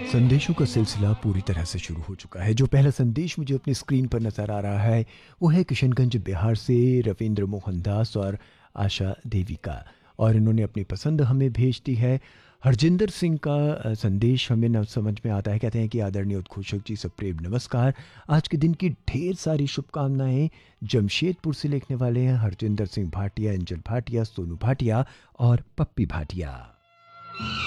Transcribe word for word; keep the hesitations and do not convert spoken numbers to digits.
संदेशों का सिलसिला पूरी तरह से शुरू हो चुका है। जो पहला संदेश मुझे अपनी स्क्रीन पर नज़र आ रहा है वो है किशनगंज बिहार से रविंद्र मोहन दास और आशा देवी का, और इन्होंने अपनी पसंद हमें भेज दी है। हरजिंदर सिंह का अ, संदेश हमें न समझ में आता है। कहते हैं कि आदरणीय उद्घोषक जी सब प्रेम नमस्कार, आज के दिन की ढेर सारी शुभकामनाएं। जमशेदपुर से लिखने वाले हैं हरजिंदर सिंह भाटिया, एंजल भाटिया, सोनू भाटिया और पप्पी भाटिया।